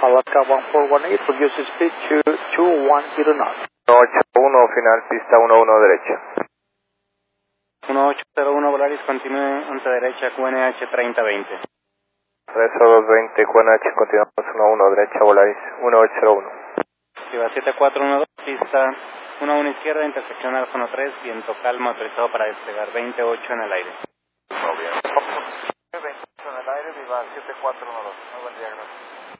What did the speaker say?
Alaska 1418, produce speed 210 knots. 181 final, pista 11 derecha. 1801 Volaris, continúe 11 derecha, QNH 3020. 3220 QNH, continuamos 11 derecha, Volaris 1801. Activa 7412, pista 11 izquierda, intersección Alfa 13, viento calmo, autorizado para despegar 28 en el aire. Muy bien. 28 en el aire, viva 7412. Muy buen día, gracias.